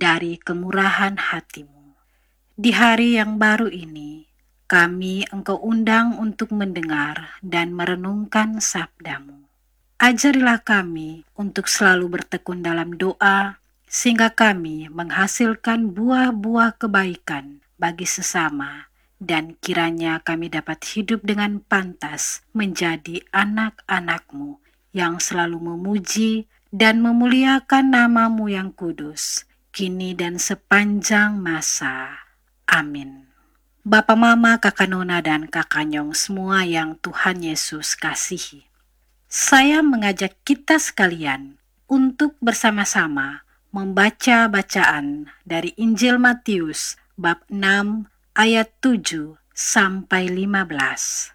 dari kemurahan hati-Mu. Di hari yang baru ini, kami Engkau undang untuk mendengar dan merenungkan sabda-Mu. Ajarilah kami untuk selalu bertekun dalam doa, sehingga kami menghasilkan buah-buah kebaikan bagi sesama, dan kiranya kami dapat hidup dengan pantas menjadi anak-anak-Mu yang selalu memuji dan memuliakan nama-Mu yang kudus, kini dan sepanjang masa. Amin. Bapa, Mama, Kakak Nona, dan Kakak Nyong semua yang Tuhan Yesus kasihi. Saya mengajak kita sekalian untuk bersama-sama membaca bacaan dari Injil Matius bab 6 ayat 7 sampai 15.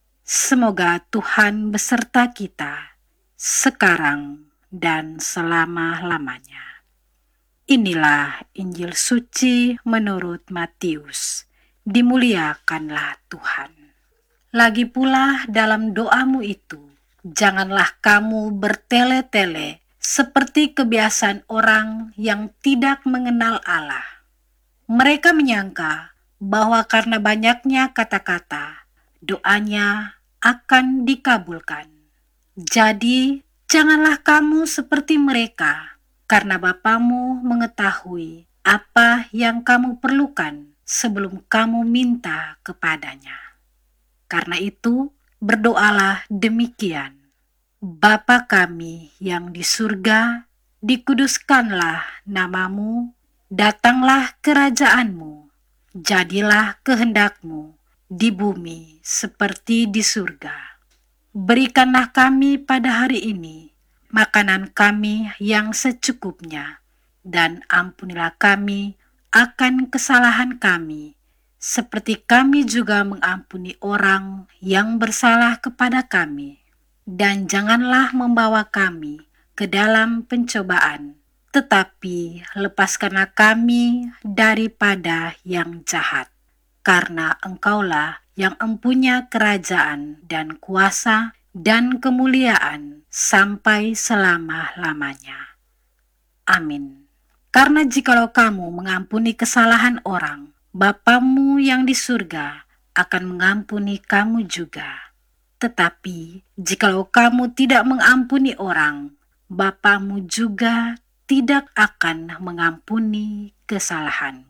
Semoga Tuhan beserta kita sekarang dan selama-lamanya. Inilah Injil suci menurut Matius. Dimuliakanlah Tuhan. Lagi pula dalam doamu itu, janganlah kamu bertele-tele seperti kebiasaan orang yang tidak mengenal Allah. Mereka menyangka bahwa karena banyaknya kata-kata, doanya akan dikabulkan. Jadi, janganlah kamu seperti mereka, karena Bapamu mengetahui apa yang kamu perlukan sebelum kamu minta kepadanya. Karena itu, berdoalah demikian. Bapa kami yang di surga, dikuduskanlah nama-Mu, datanglah kerajaan-Mu, jadilah kehendak-Mu di bumi seperti di surga. Berikanlah kami pada hari ini makanan kami yang secukupnya, dan ampunilah kami akan kesalahan kami, seperti kami juga mengampuni orang yang bersalah kepada kami. Dan janganlah membawa kami ke dalam pencobaan, tetapi lepaskanlah kami daripada yang jahat. Karena Engkaulah yang empunya kerajaan dan kuasa dan kemuliaan sampai selama-lamanya. Amin. Karena jikalau kamu mengampuni kesalahan orang, Bapamu yang di surga akan mengampuni kamu juga. Tetapi jikalau kamu tidak mengampuni orang, Bapamu juga tidak akan mengampuni kesalahan.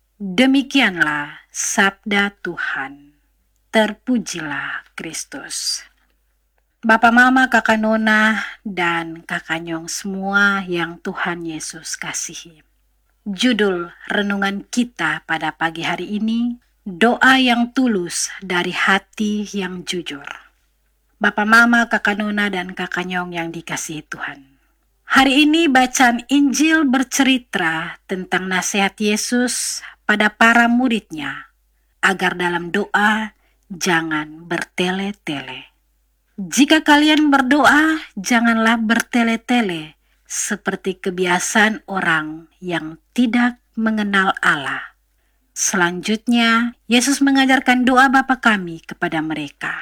Demikianlah sabda Tuhan. Terpujilah Kristus. Bapak, Mama, Kakak Nona, dan Kakak Nyong semua yang Tuhan Yesus kasihi. Judul renungan kita pada pagi hari ini, doa yang tulus dari hati yang jujur. Bapak, Mama, Kakak Nona, dan Kakak Nyong yang dikasihi Tuhan. Hari ini bacaan Injil bercerita tentang nasihat Yesus pada para murid-Nya, agar dalam doa jangan bertele-tele. Jika kalian berdoa, janganlah bertele-tele seperti kebiasaan orang yang tidak mengenal Allah. Selanjutnya, Yesus mengajarkan doa Bapa kami kepada mereka.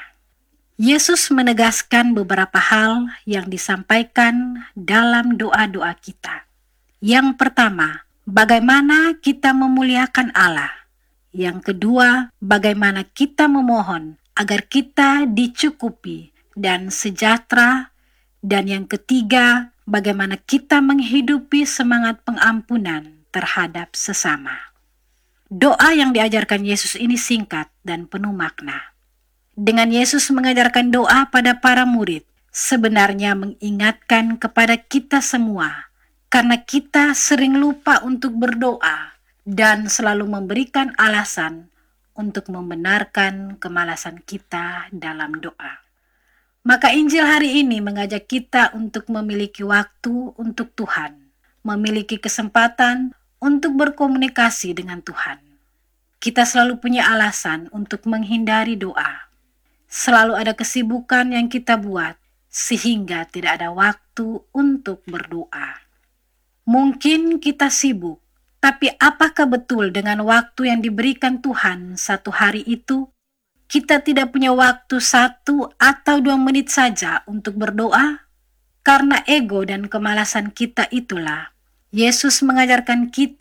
Yesus menegaskan beberapa hal yang disampaikan dalam doa-doa kita. Yang pertama, bagaimana kita memuliakan Allah. Yang kedua, bagaimana kita memohon agar kita dicukupi dan sejahtera. Dan yang ketiga, bagaimana kita menghidupi semangat pengampunan terhadap sesama. Doa yang diajarkan Yesus ini singkat dan penuh makna. Dengan Yesus mengajarkan doa pada para murid, sebenarnya mengingatkan kepada kita semua, karena kita sering lupa untuk berdoa dan selalu memberikan alasan untuk membenarkan kemalasan kita dalam doa. Maka Injil hari ini mengajak kita untuk memiliki waktu untuk Tuhan, memiliki kesempatan untuk berkomunikasi dengan Tuhan. Kita selalu punya alasan untuk menghindari doa. Selalu ada kesibukan yang kita buat, sehingga tidak ada waktu untuk berdoa. Mungkin kita sibuk, tapi apakah betul dengan waktu yang diberikan Tuhan satu hari itu, kita tidak punya waktu 1 atau 2 menit saja untuk berdoa? Karena ego dan kemalasan kita itulah, Yesus mengajarkan kita